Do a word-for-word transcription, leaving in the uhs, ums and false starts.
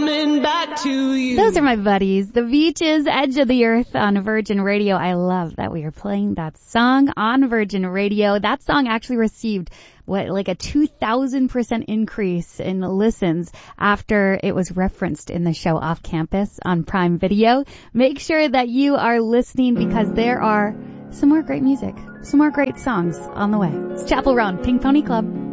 coming back to you. Those are my buddies, The Beaches, Edge of the Earth on Virgin Radio. I love that we are playing that song on Virgin Radio. That song actually received what, like a two thousand percent increase in listens after it was referenced in the show Off Campus on Prime Video. Make sure that you are listening because there are some more great music, some more great songs on the way. It's Chapel Roan, Pink Pony Club.